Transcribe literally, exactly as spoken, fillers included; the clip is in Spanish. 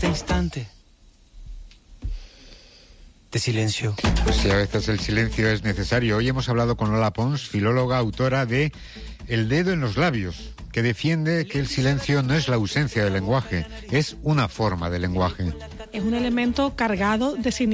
Este instante de silencio. Pues sí, a veces el silencio es necesario. Hoy hemos hablado con Lola Pons, filóloga, autora de El dedo en los labios, que defiende que el silencio no es la ausencia del lenguaje, es una forma de lenguaje. Es un elemento cargado de significado.